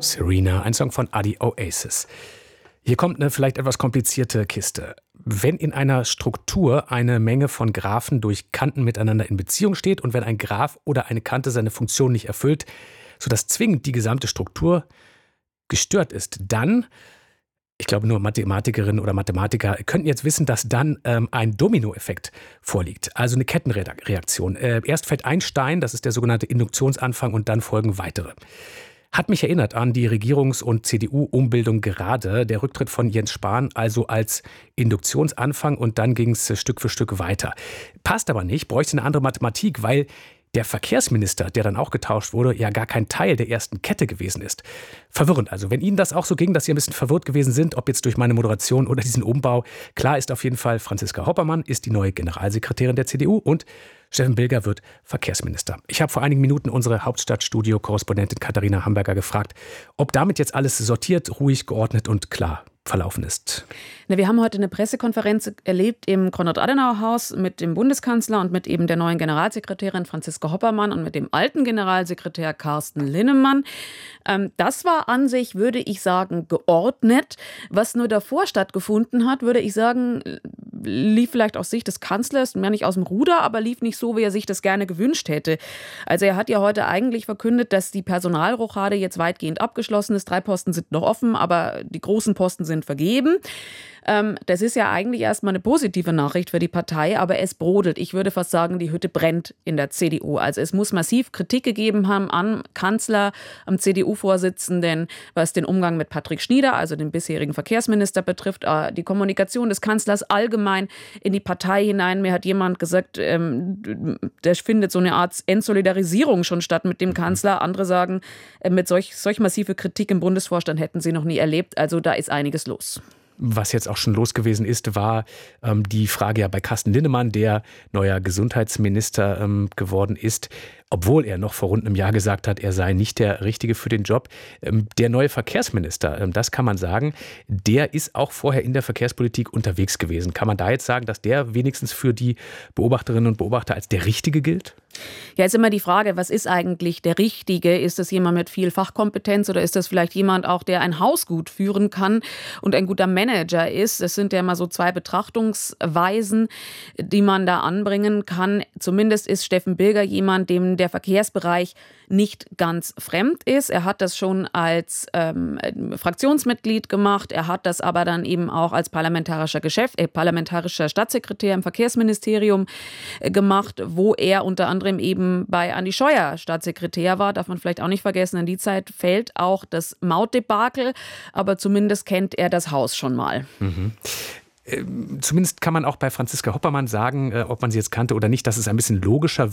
Serena, ein Song von Adi Oasis. Hier kommt eine vielleicht etwas komplizierte Kiste. Wenn in einer Struktur eine Menge von Graphen durch Kanten miteinander in Beziehung steht und wenn ein Graph oder eine Kante seine Funktion nicht erfüllt, sodass zwingend die gesamte Struktur gestört ist, dann, ich glaube nur Mathematikerinnen oder Mathematiker könnten jetzt wissen, dass dann ein Dominoeffekt vorliegt, also eine Kettenreaktion. Erst fällt ein Stein, das ist der sogenannte Induktionsanfang, und dann folgen weitere. Hat mich erinnert an die Regierungs- und CDU-Umbildung gerade, der Rücktritt von Jens Spahn, also als Induktionsanfang, und dann ging es Stück für Stück weiter. Passt aber nicht, bräuchte eine andere Mathematik, weil der Verkehrsminister, der dann auch getauscht wurde, ja gar kein Teil der ersten Kette gewesen ist. Verwirrend also. Wenn Ihnen das auch so ging, dass Sie ein bisschen verwirrt gewesen sind, ob jetzt durch meine Moderation oder diesen Umbau, klar ist auf jeden Fall, Franziska Hoppermann ist die neue Generalsekretärin der CDU und Steffen Bilger wird Verkehrsminister. Ich habe vor einigen Minuten unsere Hauptstadtstudio-Korrespondentin Katharina Hamburger gefragt, ob damit jetzt alles sortiert, ruhig, geordnet und klar verlaufen ist. Wir haben heute eine Pressekonferenz erlebt im Konrad-Adenauer-Haus mit dem Bundeskanzler und mit eben der neuen Generalsekretärin Franziska Hoppermann und mit dem alten Generalsekretär Carsten Linnemann. Das war an sich, würde ich sagen, geordnet. Was nur davor stattgefunden hat, würde ich sagen, lief vielleicht aus Sicht des Kanzlers mehr nicht aus dem Ruder, aber lief nicht so, wie er sich das gerne gewünscht hätte. Also er hat ja heute eigentlich verkündet, dass die Personalrochade jetzt weitgehend abgeschlossen ist. 3 Posten sind noch offen, aber die großen Posten sind vergeben. Das ist ja eigentlich erstmal eine positive Nachricht für die Partei, aber es brodelt. Ich würde fast sagen, die Hütte brennt in der CDU. Also es muss massiv Kritik gegeben haben am Kanzler, am CDU-Vorsitzenden, was den Umgang mit Patrick Schnieder, also dem bisherigen Verkehrsminister, betrifft, die Kommunikation des Kanzlers allgemein in die Partei hinein. Mir hat jemand gesagt, der findet so eine Art Entsolidarisierung schon statt mit dem Kanzler. Andere sagen, mit solch massive Kritik im Bundesvorstand hätten sie noch nie erlebt. Also da ist einiges los. Was jetzt auch schon los gewesen ist, war die Frage ja bei Carsten Linnemann, der neuer Gesundheitsminister geworden ist, obwohl er noch vor rund einem Jahr gesagt hat, er sei nicht der Richtige für den Job. Der neue Verkehrsminister, das kann man sagen, der ist auch vorher in der Verkehrspolitik unterwegs gewesen. Kann man da jetzt sagen, dass der wenigstens für die Beobachterinnen und Beobachter als der Richtige gilt? Ja, ist immer die Frage, was ist eigentlich der Richtige? Ist das jemand mit viel Fachkompetenz oder ist das vielleicht jemand auch, der ein Haus gut führen kann und ein guter Manager ist? Das sind ja immer so 2 Betrachtungsweisen, die man da anbringen kann. Zumindest ist Steffen Bilger jemand, dem der Verkehrsbereich nicht ganz fremd ist. Er hat das schon als Fraktionsmitglied gemacht. Er hat das aber dann eben auch als parlamentarischer Staatssekretär im Verkehrsministerium gemacht, wo er unter anderem eben bei Andi Scheuer Staatssekretär war. Darf man vielleicht auch nicht vergessen, in die Zeit fällt auch das Mautdebakel, aber zumindest kennt er das Haus schon mal. Mhm. Zumindest kann man auch bei Franziska Hoppermann sagen, ob man sie jetzt kannte oder nicht, dass es ein bisschen logischer